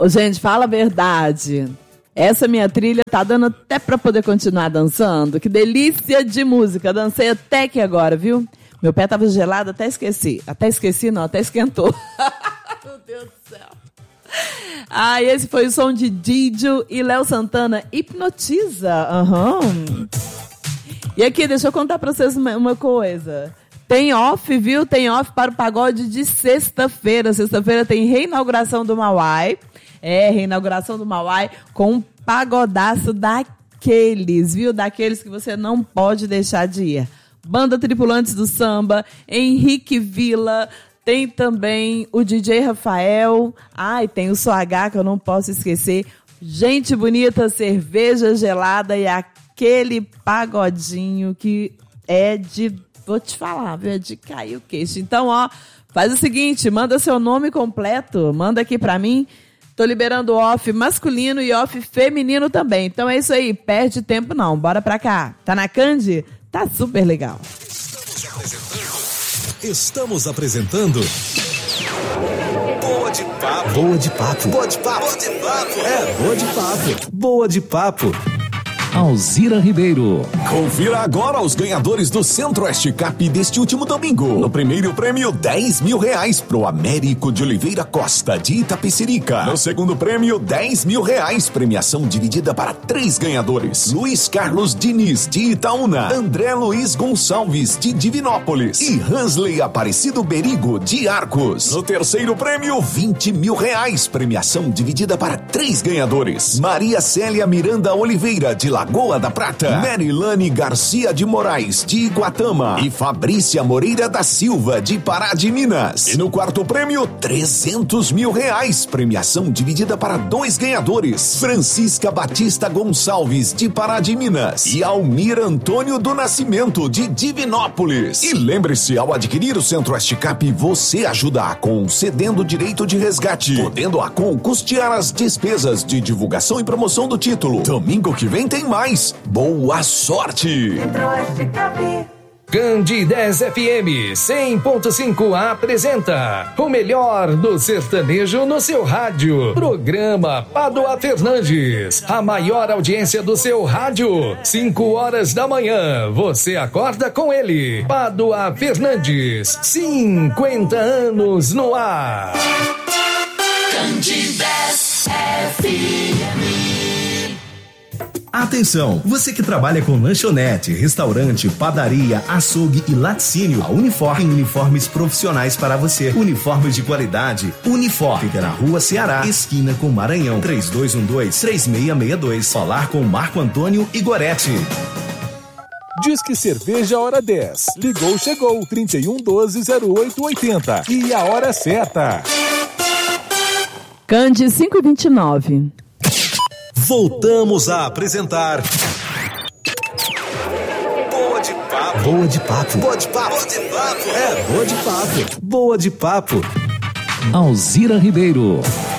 Ô, gente, fala a verdade. Essa minha trilha tá dando até pra poder continuar dançando. Que delícia de música. Dancei até que agora, viu? Meu pé tava gelado, até esqueci. Até esquentou. Meu Deus do céu. Esse foi o som de Didio e Léo Santana. Hipnotiza. E aqui, deixa eu contar pra vocês uma coisa. Tem off, viu? Tem off para o pagode de sexta-feira. Sexta-feira tem reinauguração do Mauai. Reinauguração do Mauai com um pagodaço daqueles, viu? Daqueles que você não pode deixar de ir. Banda Tripulantes do Samba, Henrique Vila, tem também o DJ Rafael. Tem o Soh, que eu não posso esquecer. Gente bonita, cerveja gelada e aquele pagodinho que é de... Vou te falar, viu? É de cair o queixo. Então, faz o seguinte, manda seu nome completo, manda aqui pra mim. Tô liberando off masculino e off feminino também. Então é isso aí, perde tempo não, bora pra cá. Tá na Candi? Tá super legal. Estamos apresentando Boa de Papo. Boa de Papo. Boa de Papo. Boa de Papo. Boa de Papo. Boa de Papo. Alzira Ribeiro. Confira agora os ganhadores do Centro-Oeste Cap deste último domingo. No primeiro prêmio, R$10 mil pro Américo de Oliveira Costa, de Itapecerica. No segundo prêmio, R$10 mil, premiação dividida para 3 ganhadores. Luiz Carlos Diniz, de Itaúna. André Luiz Gonçalves, de Divinópolis. E Hansley Aparecido Berigo, de Arcos. No terceiro prêmio, R$20 mil, premiação dividida para 3 ganhadores. Maria Célia Miranda Oliveira, de Lagoa da Prata. Merilane Garcia de Moraes, de Iguatama. E Fabrícia Moreira da Silva, de Pará de Minas. E no quarto prêmio, R$300 mil, premiação dividida para 2 ganhadores. Francisca Batista Gonçalves, de Pará de Minas. E Almir Antônio do Nascimento, de Divinópolis. E lembre-se, ao adquirir o Centro-Oeste Cap, você ajuda a Acon cedendo direito de resgate, podendo a Acon custear as despesas de divulgação e promoção do título. Domingo que vem tem mais. Boa sorte! Candi 10 FM 100.5 apresenta o melhor do sertanejo no seu rádio. Programa Pádua Fernandes, a maior audiência do seu rádio. 5 horas da manhã, você acorda com ele. Pádua Fernandes, 50 anos no ar. Candi 10 FM. Atenção, você que trabalha com lanchonete, restaurante, padaria, açougue e laticínio, a Unifor tem uniformes profissionais para você. Uniformes de qualidade. Unifor fica na Rua Ceará, esquina com Maranhão, 3212-3662. Falar com Marco Antônio Igoretti. Disque Cerveja Hora 10. Ligou, chegou. 3112-0880. E a hora certa. Candi 5h29. Voltamos a apresentar Boa de Papo. Boa de Papo. Boa de Papo. Boa de Papo. Boa de Papo. Boa de Papo. Alzira Ribeiro.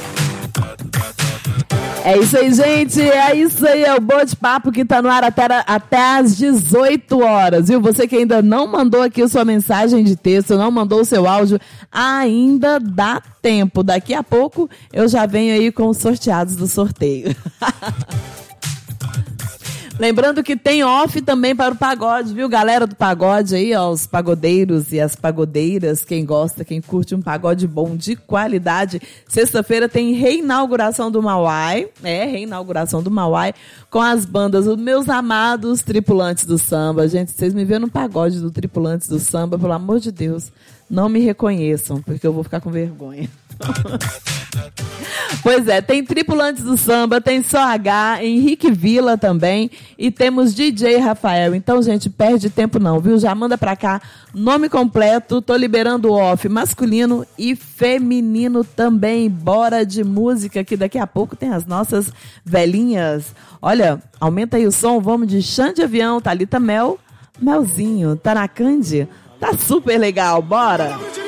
É isso aí, gente. É isso aí. É o Boa de Papo que tá no ar até às 18 horas, viu? Você que ainda não mandou aqui a sua mensagem de texto, não mandou o seu áudio, ainda dá tempo. Daqui a pouco eu já venho aí com os sorteados do sorteio. Lembrando que tem off também para o pagode, viu, galera do pagode aí, ó, os pagodeiros e as pagodeiras, quem gosta, quem curte um pagode bom de qualidade. Sexta-feira tem reinauguração do Mauai, reinauguração do Mauai, com as bandas, os meus amados Tripulantes do Samba. Gente, vocês me vêem no pagode do Tripulantes do Samba, pelo amor de Deus, não me reconheçam, porque eu vou ficar com vergonha. Pois é, tem Tripulantes do Samba, tem Soh, Henrique Vila também e temos DJ Rafael. Então, gente, perde tempo não, viu? Já manda pra cá nome completo, tô liberando off masculino e feminino também. Bora de música que daqui a pouco tem as nossas velhinhas. Olha, aumenta aí o som, vamos de Chão de Avião, Thalita Melzinho, tá na Candi? Tá super legal, bora!